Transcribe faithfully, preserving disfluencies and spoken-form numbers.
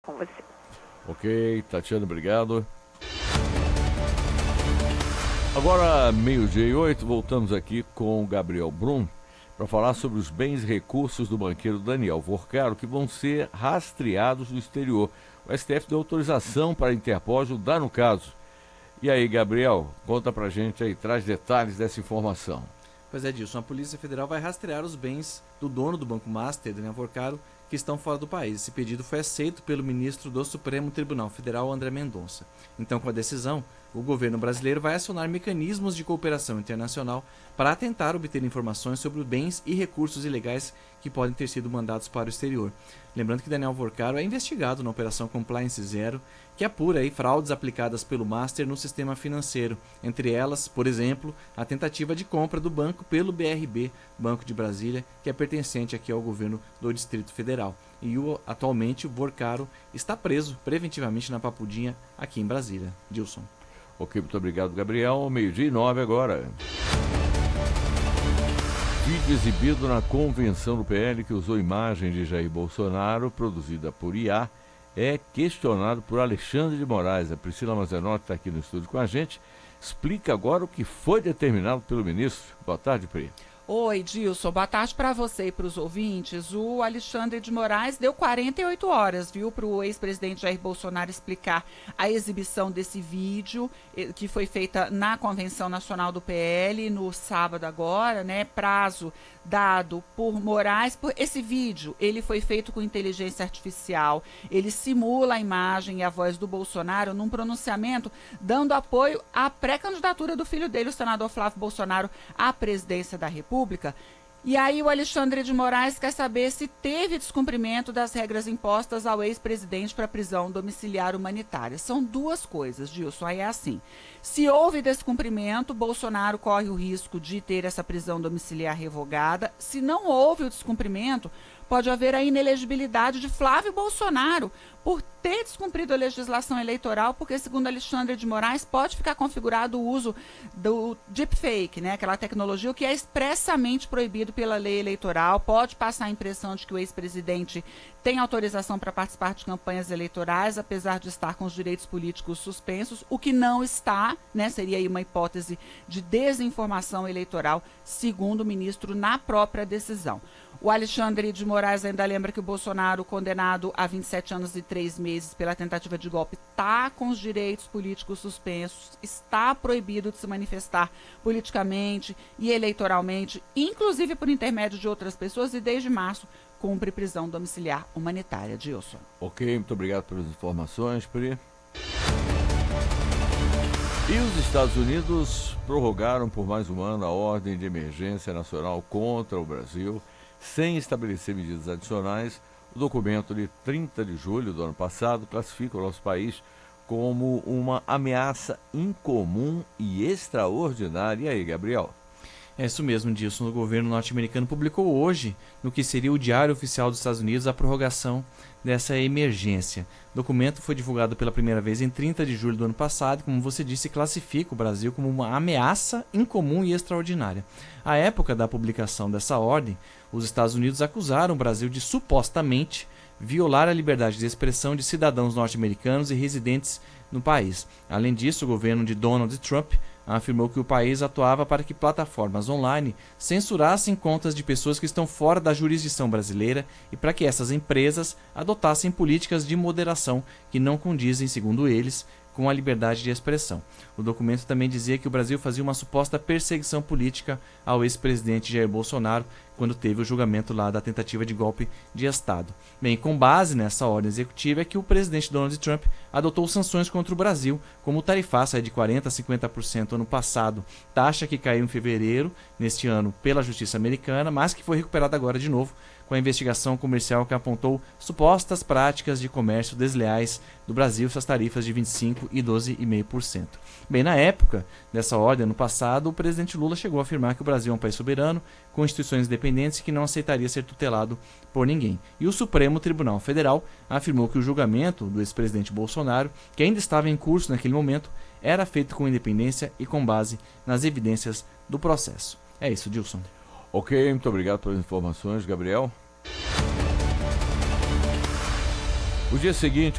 Com você. Ok, Tatiana, obrigado. Agora, meio-dia e oito, voltamos aqui com o Gabriel Brum para falar sobre os bens e recursos do banqueiro Daniel Vorcaro que vão ser rastreados no exterior. O S T F deu autorização para a Interpol ajudar no caso. E aí, Gabriel, conta pra gente aí, traz detalhes dessa informação. Pois é, Dilson, a Polícia Federal vai rastrear os bens do dono do Banco Master, Daniel Vorcaro, que estão fora do país. Esse pedido foi aceito pelo ministro do Supremo Tribunal Federal, André Mendonça. Então, com a decisão, o governo brasileiro vai acionar mecanismos de cooperação internacional para tentar obter informações sobre os bens e recursos ilegais que podem ter sido mandados para o exterior. Lembrando que Daniel Vorcaro é investigado na Operação Compliance Zero, que apura aí fraudes aplicadas pelo Master no sistema financeiro. Entre elas, por exemplo, a tentativa de compra do banco pelo B R B, Banco de Brasília, que é pertencente aqui ao governo do Distrito Federal. E o, atualmente o Vorcaro está preso preventivamente na Papudinha, aqui em Brasília. Dilson. Ok, muito obrigado, Gabriel. Meio-dia e nove agora. Vídeo exibido na convenção do P L que usou imagem de Jair Bolsonaro, produzida por I A, é questionado por Alexandre de Moraes. A Priscila Mazenotti está aqui no estúdio com a gente. Explica agora o que foi determinado pelo ministro. Boa tarde, Pri. Oi, Dilson. Boa tarde para você e para os ouvintes. O Alexandre de Moraes deu quarenta e oito horas, viu, para o ex-presidente Jair Bolsonaro explicar a exibição desse vídeo que foi feita na Convenção Nacional do P L no sábado agora, né? Prazo dado por Moraes. Por esse vídeo, ele foi feito com inteligência artificial. Ele simula a imagem e a voz do Bolsonaro num pronunciamento dando apoio à pré-candidatura do filho dele, o senador Flávio Bolsonaro, à presidência da República. E aí o Alexandre de Moraes quer saber se teve descumprimento das regras impostas ao ex-presidente para prisão domiciliar humanitária. São duas coisas, Dilson. Aí é assim, se houve descumprimento, Bolsonaro corre o risco de ter essa prisão domiciliar revogada. Se não houve o descumprimento, pode haver a inelegibilidade de Flávio Bolsonaro por ter descumprido a legislação eleitoral, porque, segundo Alexandre de Moraes, pode ficar configurado o uso do deepfake, né, aquela tecnologia que é expressamente proibido pela lei eleitoral, pode passar a impressão de que o ex-presidente tem autorização para participar de campanhas eleitorais, apesar de estar com os direitos políticos suspensos, o que não está, né, seria aí uma hipótese de desinformação eleitoral, segundo o ministro na própria decisão. O Alexandre de Moraes ainda lembra que o Bolsonaro, condenado a vinte e sete anos e três meses pela tentativa de golpe, está com os direitos políticos suspensos, está proibido de se manifestar politicamente e eleitoralmente, inclusive por intermédio de outras pessoas, e desde março cumpre prisão domiciliar humanitária. Dilson. Ok, muito obrigado pelas informações, Pri. E os Estados Unidos prorrogaram por mais um ano a ordem de emergência nacional contra o Brasil, sem estabelecer medidas adicionais. O documento de trinta de julho do ano passado classifica o nosso país como uma ameaça incomum e extraordinária. E aí, Gabriel? É isso mesmo, Dilson. O governo norte-americano publicou hoje, no que seria o Diário Oficial dos Estados Unidos, a prorrogação dessa emergência. O documento foi divulgado pela primeira vez em trinta de julho do ano passado e, como você disse, classifica o Brasil como uma ameaça incomum e extraordinária. À época da publicação dessa ordem, os Estados Unidos acusaram o Brasil de supostamente violar a liberdade de expressão de cidadãos norte-americanos e residentes no país. Além disso, o governo de Donald Trump afirmou que o país atuava para que plataformas online censurassem contas de pessoas que estão fora da jurisdição brasileira e para que essas empresas adotassem políticas de moderação que não condizem, segundo eles, com a liberdade de expressão. O documento também dizia que o Brasil fazia uma suposta perseguição política ao ex-presidente Jair Bolsonaro quando teve o julgamento lá da tentativa de golpe de Estado. Bem, com base nessa ordem executiva é que o presidente Donald Trump adotou sanções contra o Brasil, como o tarifaço de quarenta por cento a cinquenta por cento ano passado, taxa que caiu em fevereiro neste ano pela justiça americana, mas que foi recuperada agora de novo com a investigação comercial que apontou supostas práticas de comércio desleais do Brasil, essas tarifas de vinte e cinco por cento e doze vírgula cinco por cento. Bem, na época dessa ordem, no passado, o presidente Lula chegou a afirmar que o Brasil é um país soberano, com instituições independentes e que não aceitaria ser tutelado por ninguém. E o Supremo Tribunal Federal afirmou que o julgamento do ex-presidente Bolsonaro, que ainda estava em curso naquele momento, era feito com independência e com base nas evidências do processo. É isso, Dilson. Ok, muito obrigado pelas informações, Gabriel. O dia seguinte,